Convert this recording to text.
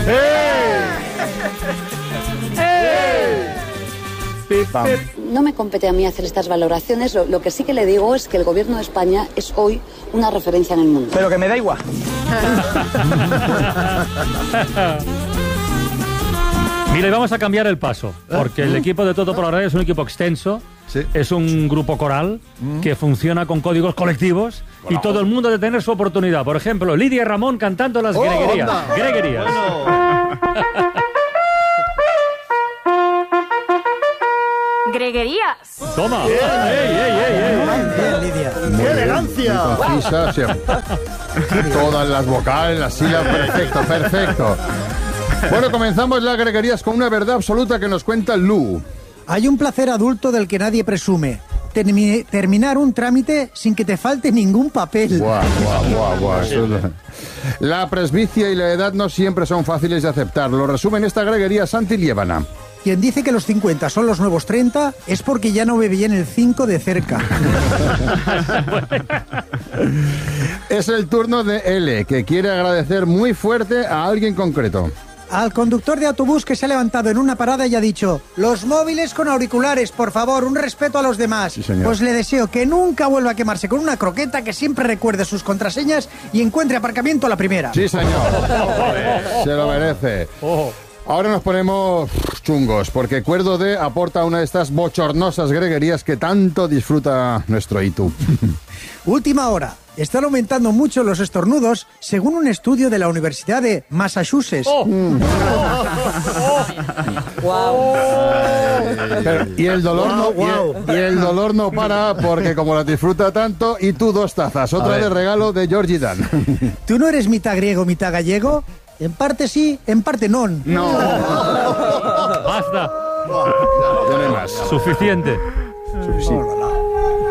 No me compete a mí hacer estas valoraciones. Lo que sí que le digo es que el gobierno de España es hoy una referencia en el mundo. Pero que me da igual. Mira, y vamos a cambiar el paso, porque el equipo de Toto por la Radio es un equipo extenso, es un grupo coral que funciona con códigos colectivos y todo el mundo debe tener su oportunidad. Por ejemplo, Lidia y Ramón cantando las greguerías. Greguerías. Greguerías. Toma. Bien, Lidia. ¡Qué elegancia! Muy concisa, siempre. Todas las vocales, las sílabas, perfecto. Bueno, comenzamos las greguerías con una verdad absoluta que nos cuenta Lu. Hay un placer adulto del que nadie presume. Terminar un trámite sin que te falte ningún papel. Guau. La presbicia y la edad no siempre son fáciles de aceptar. Lo resume en esta greguería Santi Liébana. Quien dice que los 50 son los nuevos 30 es porque ya no ve bien el 5 de cerca. Es el turno de L, que quiere agradecer muy fuerte a alguien concreto. Al conductor de autobús que se ha levantado en una parada y ha dicho: los móviles con auriculares, por favor, un respeto a los demás. Sí, señor. Pues le deseo que nunca vuelva a quemarse con una croqueta, que siempre recuerde sus contraseñas y encuentre aparcamiento a la primera. Sí, señor. Se lo merece. Ahora nos ponemos chungos, porque Cuerdo D aporta una de estas bochornosas greguerías que tanto disfruta nuestro Itu. Última hora. Están aumentando mucho los estornudos, según un estudio de la Universidad de Massachusetts. Y el dolor no para, porque como la disfruta tanto, y tú 2 tazas, otra de regalo de Georgie Dan. ¿Tú no eres mitad griego, mitad gallego? En parte sí, en parte non. No. Basta. Ya no hay más. Suficiente. Sí.